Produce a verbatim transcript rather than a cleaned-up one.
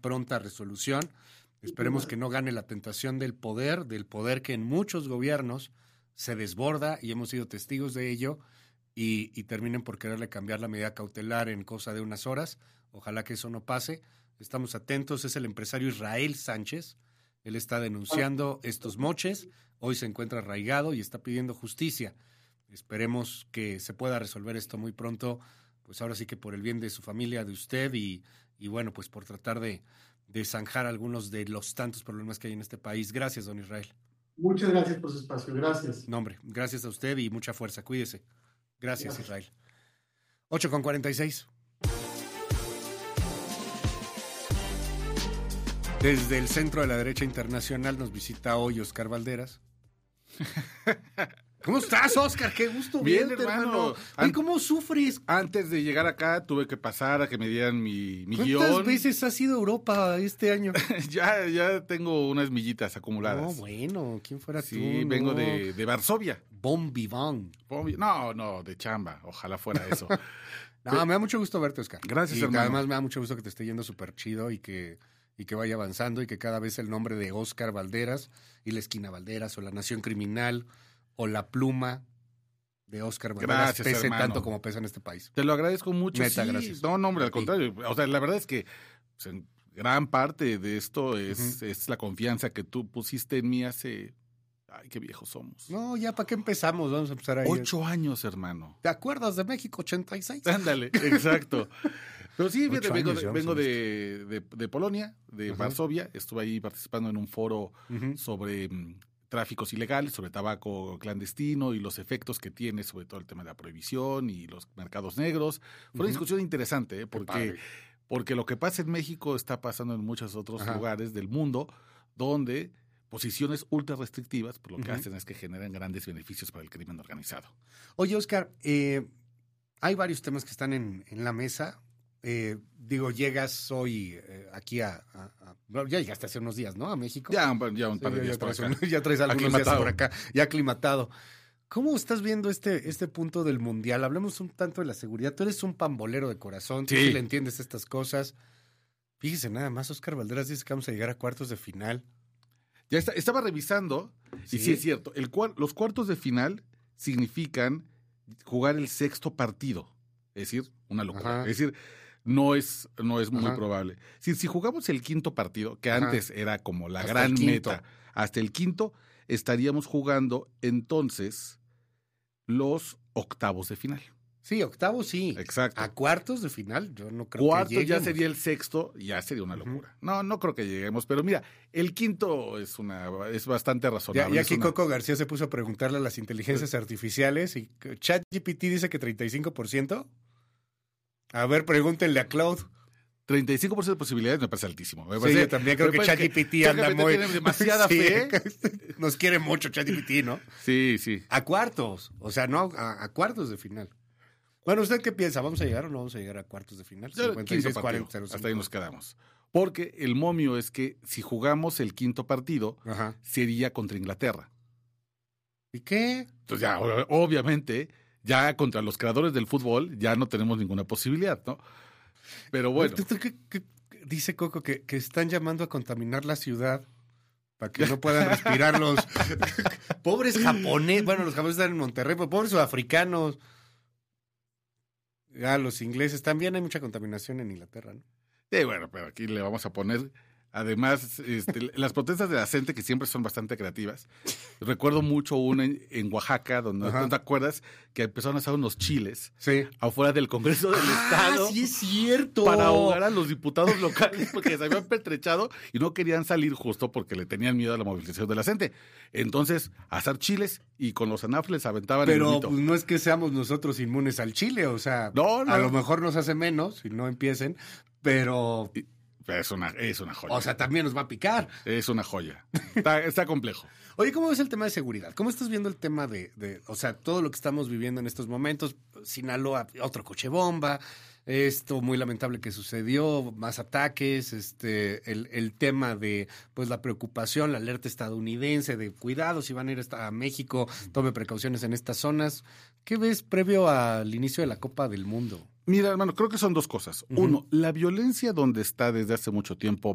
pronta resolución. Esperemos que no gane la tentación del poder, del poder que en muchos gobiernos se desborda y hemos sido testigos de ello y, y terminen por quererle cambiar la medida cautelar en cosa de unas horas. Ojalá que eso no pase. Estamos atentos. Es el empresario Israel Sánchez. Él está denunciando estos moches. Hoy se encuentra arraigado y está pidiendo justicia. Esperemos que se pueda resolver esto muy pronto, pues ahora sí que por el bien de su familia, de usted y, y bueno, pues por tratar de, de zanjar algunos de los tantos problemas que hay en este país. Gracias, don Israel. Muchas gracias por su espacio, gracias. No, hombre, gracias a usted y mucha fuerza, cuídese. Gracias, gracias. Israel. ocho con cuarenta y seis. Desde el Centro de la Derecha Internacional nos visita hoy Oscar Valderas. ¿Cómo estás, Oscar? Qué gusto Bien, verte, hermano. hermano. Ay, ¿cómo sufres? Antes de llegar acá tuve que pasar a que me dieran mi, mi guión. ¿Cuántas veces has ido a Europa este año? ya, ya tengo unas millitas acumuladas. No, bueno, ¿quién fuera sí, tú? Sí, vengo no. de, de Varsovia. Bon vivant. Bon, no, no, de chamba. Ojalá fuera eso. no, Pero, me da mucho gusto verte, Oscar. Gracias, y hermano. Además me da mucho gusto que te esté yendo súper chido y que, y que vaya avanzando y que cada vez el nombre de Oscar Valderas y la esquina Valderas o la Nación Criminal o la pluma de Oscar Valderas gracias, pese hermano. tanto como pesa en este país. Te lo agradezco mucho. Neta, sí. gracias. No, no, hombre, al contrario. O sea, la verdad es que pues, en gran parte de esto es, uh-huh. es la confianza que tú pusiste en mí hace... Ay, qué viejos somos. No, ya, ¿para qué empezamos? Vamos a empezar ahí. Ocho años, hermano. ¿Te acuerdas de México ochenta y seis? Ándale, exacto. Pero sí, fíjate, vengo, años, de, vengo de, de, de Polonia, de uh-huh. Varsovia. Estuve ahí participando en un foro uh-huh. sobre... tráficos ilegales, sobre tabaco clandestino y los efectos que tiene sobre todo el tema de la prohibición y los mercados negros. Fue una uh-huh. discusión interesante, ¿eh? porque, porque lo que pasa en México está pasando en muchos otros Ajá. lugares del mundo donde posiciones ultra restrictivas, pues lo que uh-huh. hacen es que generan grandes beneficios para el crimen organizado. Oye, Oscar, eh, hay varios temas que están en, en la mesa. Eh, digo, llegas hoy eh, aquí a, a, a... Ya llegaste hace unos días, ¿no? A México. Ya, ya un par de sí, días ya por traes, acá. Un, ya traes algunos días por acá, ya aclimatado. ¿Cómo estás viendo este, este punto del Mundial? Hablemos un tanto de la seguridad. Tú eres un pambolero de corazón, sí. tú sí le entiendes estas cosas. Fíjese nada más, Oscar Valderas dice que vamos a llegar a cuartos de final. Ya está, estaba revisando, ¿Sí? y sí es cierto, el, los cuartos de final significan jugar el sexto partido. Es decir, una locura. Ajá. Es decir... No es, no es muy Ajá. probable. Si, si jugamos el quinto partido, que Ajá. antes era como la hasta gran meta, hasta el quinto, estaríamos jugando entonces los octavos de final. Sí, octavos sí. Exacto. A cuartos de final, yo no creo Cuarto que lleguemos. Ya sería el sexto, ya sería una locura. Uh-huh. No, no creo que lleguemos, pero mira, el quinto es una es bastante razonable. Ya, ya que una... Coco García se puso a preguntarle a las inteligencias sí. artificiales y ChatGPT dice que treinta y cinco por ciento. A ver, pregúntenle a Claude. treinta y cinco por ciento de posibilidades me parece altísimo. Me sí, parece, yo también creo que ChatGPT que, anda que muy... tiene demasiada sí, fe. Nos quiere mucho ChatGPT, ¿no? Sí, sí. A cuartos, o sea, no, a, a cuartos de final. Bueno, ¿usted qué piensa? ¿Vamos a llegar o no vamos a llegar a cuartos de final? cincuenta y seis cuarenta. Hasta ahí nos quedamos. Porque el momio es que si jugamos el quinto partido, Ajá. sería contra Inglaterra. ¿Y qué? Entonces ya, obviamente... Ya contra los creadores del fútbol ya no tenemos ninguna posibilidad, ¿no? Pero bueno. ¿Tú, tú, qué, qué, dice Coco que, que están llamando a contaminar la ciudad para que no puedan respirar los pobres japoneses. Bueno, los japoneses están en Monterrey, pero pobres sudafricanos. Ya, los ingleses. También hay mucha contaminación en Inglaterra, ¿no? Sí, bueno, pero aquí le vamos a poner... Además, este, las protestas de la gente que siempre son bastante creativas. Recuerdo mucho una en, en Oaxaca, donde ¿no te acuerdas que empezaron a hacer unos chiles sí. afuera del Congreso del ah, Estado. Sí, es cierto. Para ahogar a los diputados locales porque se habían pertrechado y no querían salir justo porque le tenían miedo a la movilización de la gente. Entonces, a hacer chiles y con los anafles aventaban Pero, el humito. Pues, no es que seamos nosotros inmunes al chile, o sea, no, no. a lo mejor nos hace menos si no empiecen, pero... Y, Es una, es una joya. O sea, también nos va a picar. Es una joya. Está, está complejo. Oye, ¿cómo ves el tema de seguridad? ¿Cómo estás viendo el tema de, de, o sea, todo lo que estamos viviendo en estos momentos? Sinaloa, otro coche bomba, esto muy lamentable que sucedió, más ataques, este, el, el tema de, pues, la preocupación, la alerta estadounidense de cuidado, si van a ir a México, tome precauciones en estas zonas. ¿Qué ves previo al inicio de la Copa del Mundo? Mira, hermano, creo que son dos cosas. Uh-huh. Uno, la violencia donde está desde hace mucho tiempo